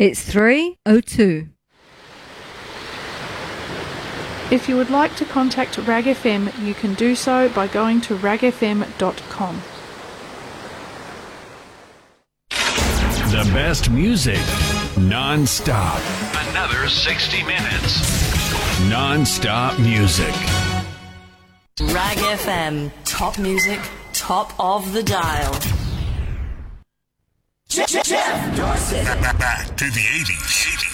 It's 3:02. If you would like to contact RAG FM, you can do so by going to ragfm.com. The best music, non-stop. Another 60 minutes. Non-stop music. RAG FM. Top music, top of the dial. Jeff Dorset. Back to the 80s.